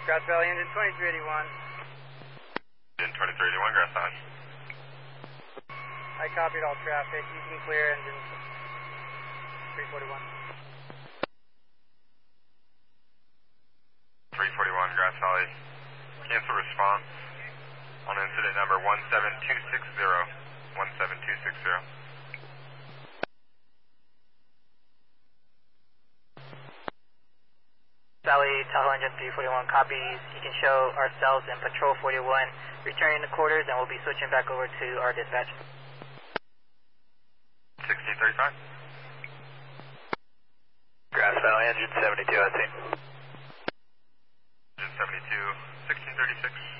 Grass Valley, engine 2381. Engine 2381, Grass Valley. I copied all traffic. You can clear engine 341. 341, Grass Valley. Cancel response on incident number 17260. 17260. Valley, Tahoe engine 341 copies. You can show ourselves in Patrol 41 returning to quarters, and we'll be switching back over to our dispatch. 1635. Grass Valley, engine 72, I see. Engine 72, 1636.